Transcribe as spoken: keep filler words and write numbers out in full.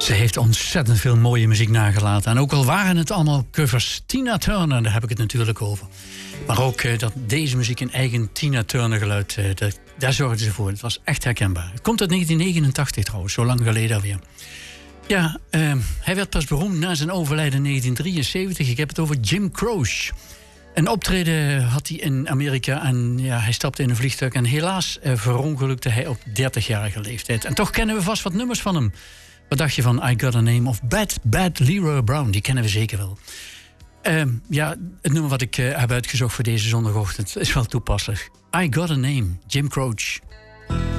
Ze heeft ontzettend veel mooie muziek nagelaten. En ook al waren het allemaal covers, Tina Turner, daar heb ik het natuurlijk over. Maar ook uh, dat deze muziek een eigen Tina Turner geluid, uh, dat, daar zorgde ze voor. Het was echt herkenbaar. Het komt uit negentien negenentachtig trouwens, zo lang geleden alweer. Ja, uh, hij werd pas beroemd na zijn overlijden in negentien drieënzeventig. Ik heb het over Jim Croce. Een optreden had hij in Amerika en ja, hij stapte in een vliegtuig. En helaas uh, verongelukte hij op dertigjarige leeftijd. En toch kennen we vast wat nummers van hem. Wat dacht je van I Got a Name of Bad, Bad Leroy Brown? Die kennen we zeker wel. Uh, ja, het nummer wat ik uh, heb uitgezocht voor deze zondagochtend is wel toepasselijk. I Got a Name, Jim Croce.